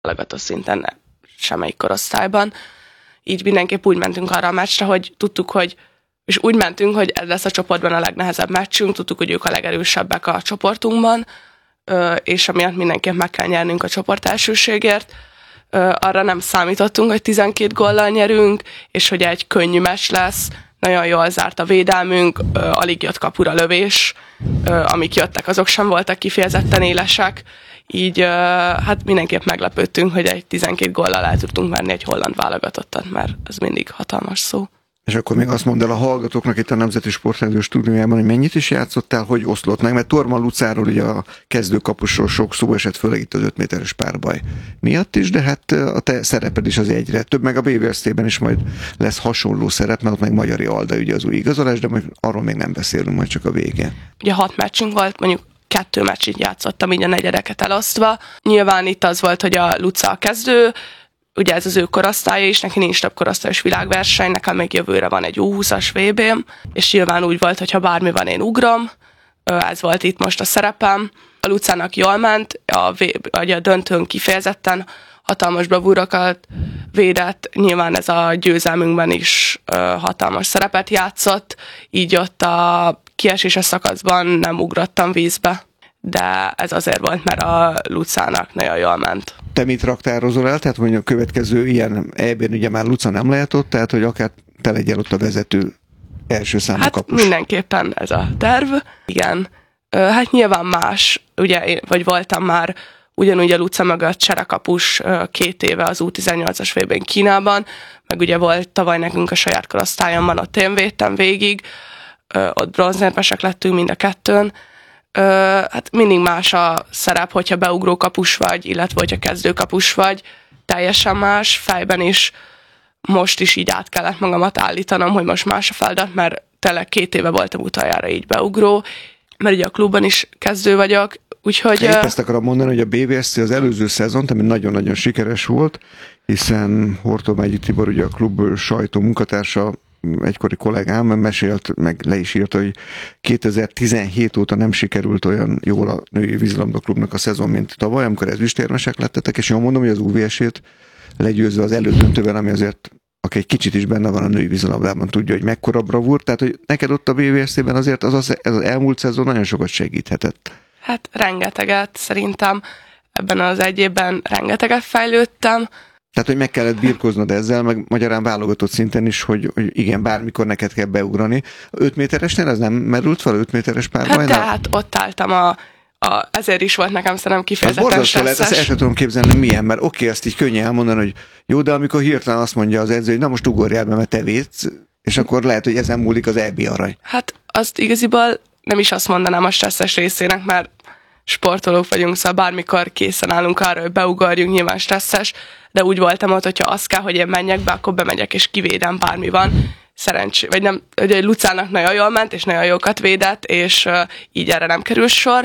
válogatott szinten, semmelyik korosztályban. Így mindenképp úgy mentünk arra a meccsre, hogy tudtuk, hogy és úgy mentünk, hogy ez lesz a csoportban a legnehezebb meccsünk, tudtuk, hogy ők a legerősebbek a csoportunkban, és amiatt mindenképp meg kell nyernünk a csoport elsőségért. Arra nem számítottunk, hogy 12 góllal nyerünk, és hogy egy könnyű meccs lesz. Nagyon jól zárt a védelmünk, alig jött kapura lövés, amik jöttek, azok sem voltak kifejezetten élesek. Így hát mindenképp meglepődtünk, hogy egy 12 góllal el tudtunk menni egy holland válogatottat, mert ez mindig hatalmas szó. És akkor még azt mondd el a hallgatóknak itt a Nemzeti Sportrádió stúdiójában, hogy mennyit is játszottál, hogy oszlott meg, mert Torma Lucáról ugye a kezdőkapusról sok szó esett, főleg itt az 5 méteres párbaj miatt is, de hát a te szereped is az egyre több, meg a BVST-ben is majd lesz hasonló szerep, mert ott meg Magyari Alda ugye az új igazolás, de majd arról még nem beszélünk, majd csak a végén. Ugye 6 meccsünk volt, mondjuk 2 meccsit játszottam, így a negyedeket elosztva. Nyilván itt az volt, hogy a Luca a kezdő, ugye ez az ő korosztálya is, neki nincs több korosztályos világverseny, nekem még jövőre van egy U20-as VB-m, és nyilván úgy volt, hogy ha bármi van, én ugrom, ez volt itt most a szerepem. A Lucának jól ment, a döntőn kifejezetten hatalmas bravúrokat védett, nyilván ez a győzelmünkben is hatalmas szerepet játszott, így ott a kieséses szakaszban nem ugrottam vízbe, de ez azért volt, mert a Lucának nagyon jól ment. Te mit raktározol el? Tehát mondjuk a következő ilyen EB-n ugye már Luca nem lehet ott, tehát hogy akár te legyél ott a vezető első számú kapus. Hát mindenképpen ez a terv. Igen. Hát nyilván más, ugye, vagy voltam már ugyanúgy a Luca mögött cserekapus 2 éve az U18-as VB-n Kínában, meg ugye volt tavaly nekünk a saját korosztályomban, ott én védtem végig, ott bronzérmesek lettünk mind a kettőn. Hát mindig más a szerep, hogyha beugró kapus vagy, illetve hogyha kezdőkapus vagy, teljesen más, fejben is most is így át kellett magamat állítanom, hogy most más a feladat, mert tényleg 2 éve voltam utoljára így beugró, mert ugye a klubban is kezdő vagyok, úgyhogy... Épp ezt akarom mondani, hogy a BVSC az előző szezon, ami nagyon-nagyon sikeres volt, hiszen Hortolmányi Tibor, ugye a klub sajtó munkatársa, egykori kollégám mesélt, meg le is írta, hogy 2017 óta nem sikerült olyan jól a női vízilabdaklubnak a szezon, mint tavaly, amikor ezüstérmesek lettetek, és jól mondom, hogy az UVS-ét legyőzve az elődöntőben, ami azért, aki egy kicsit is benne van a női vízilabdában, tudja, hogy mekkora bravúr, tehát hogy neked ott a BVSC-ben azért ez az elmúlt szezon nagyon sokat segíthetett. Hát rengeteget, szerintem ebben az egy évben rengeteget fejlődtem. Tehát, hogy meg kellett birkóznod ezzel, meg magyarán válogatott szinten is, hogy igen, bármikor neked kell beugrani. 5 méteresnél ez nem merült fel, 5 méteres párbajnál? Hát tehát ott álltam ezért is volt nekem szerintem kifejezetten stresszes. Ezt el sem tudom képzelni, milyen, mert oké, azt így könnyű elmondani, hogy jó, de amikor hirtelen azt mondja az edző, hogy na most ugorjál be, mert te védsz, és akkor lehet, hogy ezen múlik az EB arany. Hát azt igaziból nem is azt mondanám a stresszes részének, mert sportolók vagyunk, szóval bármikor készen állunk arra, hogy beugorjunk, nyilván stresszes, de úgy voltam ott, hogyha az kell, hogy én menjek be, akkor bemegyek és kivédem, bármi van. Vagy nem, hogy Lucának nagyon jól ment, és nagyon jókat védett, és így erre nem kerül sor.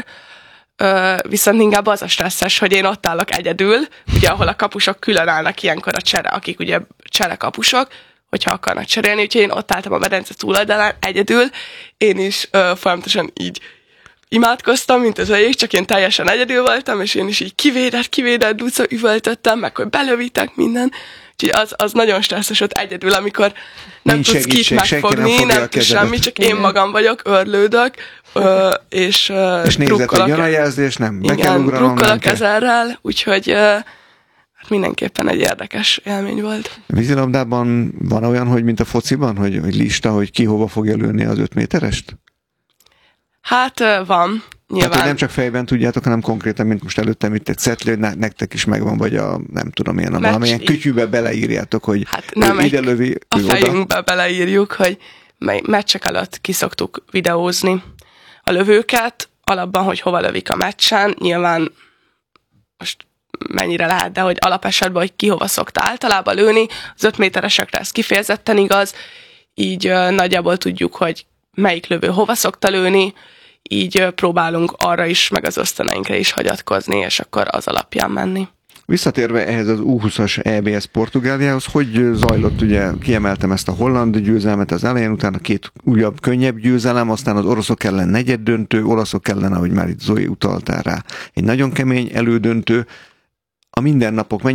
Viszont inkább az a stresszes, hogy én ott állok egyedül, ugye ahol a kapusok külön állnak ilyenkor akik ugye cserekapusok, hogyha akarnak cserélni, úgyhogy én ott álltam a medence túloldalán egyedül, én is folyamatosan így imádkoztam, mint az ölyék, csak én teljesen egyedül voltam, és én is így kivédett, Luca üvöltöttem, meg hogy belövitek minden. Úgyhogy az nagyon stresszes ott egyedül, amikor nem tudsz kit megfogni, nem tudsz semmi, csak én magam vagyok, örlődök, és nézed, hogy jön a jelzés, nem, be kell ugranom. Drukkolok ezerrel, úgyhogy hát mindenképpen egy érdekes élmény volt. Vízilabdában van olyan, hogy mint a fociban, hogy lista, hogy ki hova fogja lőni az 5 méterest? Hát van, nyilván. Hát, nem csak fejben tudjátok, hanem konkrétan, mint most előttem itt egy cetli, hogy nektek is megvan, vagy nem tudom én, valamilyen kütyűbe beleírjátok, hogy hát nem ide lövi, a fejünkbe beleírjuk, hogy meccsek előtt kiszoktuk videózni a lövőket, alapban, hogy hova lövik a meccsen, nyilván most mennyire lehet, de hogy alapesetben, hogy ki hova szokta általában lőni, az 5 méteresekre ez kifejezetten igaz, így nagyjából tudjuk, hogy melyik lövő hova szokta lőni, így próbálunk arra is, meg az ösztöneinkre is hagyatkozni, és akkor az alapján menni. Visszatérve ehhez az U20-as EBS Portugáliához, hogy zajlott, ugye kiemeltem ezt a holland győzelmet az elején, utána 2 újabb, könnyebb győzelem, aztán az oroszok ellen negyeddöntő, olaszok ellen, ahogy már itt Zoe utaltál rá, egy nagyon kemény elődöntő. a mindennapok